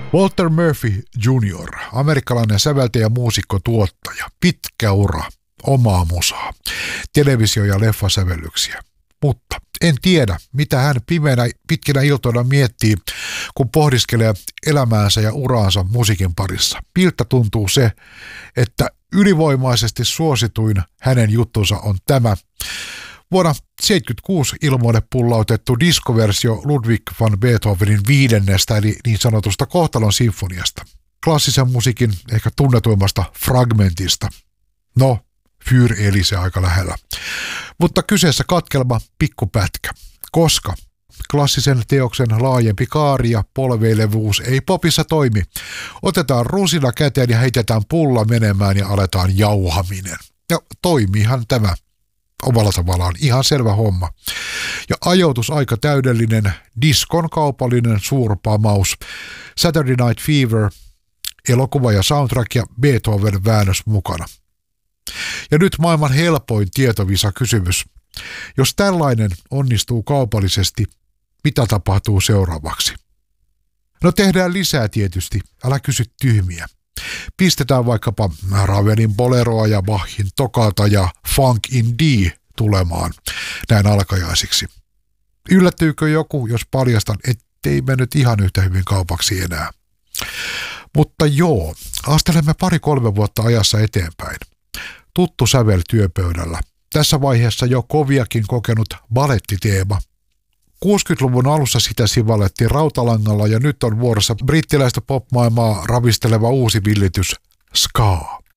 Walter Murphy Jr., amerikkalainen säveltäjä, muusikko, tuottaja, pitkä ura, omaa musaa, televisio- ja leffasävellyksiä. Mutta en tiedä, mitä hän pimeänä pitkinä iltoina miettii, kun pohdiskelee elämäänsä ja uraansa musiikin parissa. Miltä tuntuu se, että ylivoimaisesti suosituin hänen juttunsa on tämä vuonna 1976 ilmoille pullautettu diskoversio Ludwig van Beethovenin 5. eli niin sanotusta kohtalon sinfoniasta. Klassisen musiikin ehkä tunnetuimmasta fragmentista. No, Für Elise aika lähellä. Mutta kyseessä katkelma pikkupätkä, koska klassisen teoksen laajempi kaari ja polveilevuus ei popissa toimi. Otetaan rusina käteen ja heitetään pulla menemään ja aletaan jauhaminen. Ja toimiihan tämä omalla tavallaan ihan selvä homma. Ja ajoitus aika täydellinen, diskon kaupallinen suurpamaus, Saturday Night Fever, elokuva ja soundtrack ja Beethoven väännös mukana. Ja nyt maailman helpoin tietovisa kysymys. Jos tällainen onnistuu kaupallisesti, mitä tapahtuu seuraavaksi? No tehdään lisää tietysti, älä kysy tyhmiä. Pistetään vaikkapa Ravelin boleroa ja Bachin tokata ja Funk in D tulemaan näin alkajaisiksi. Yllättyykö joku, jos paljastan, ettei mennyt ihan yhtä hyvin kaupaksi enää? Mutta joo, astelemme 2-3 vuotta ajassa eteenpäin. Tuttu sävel työpöydällä. Tässä vaiheessa jo koviakin kokenut balettiteema. 60-luvun alussa sitä sivallettiin rautalangalla ja nyt on vuorossa brittiläistä popmaailmaa ravisteleva uusi villitys ska.